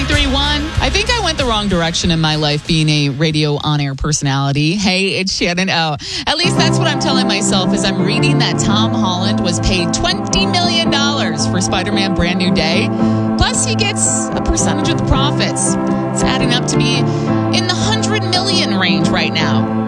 931. I think I went the wrong direction in my life being a radio on-air personality. Hey, it's Shannon O. At least that's what I'm telling myself as I'm reading that Tom Holland was paid $20 million for Spider-Man Brand New Day. Plus, he gets a percentage of the profits. It's adding up to be in the 100 million range right now.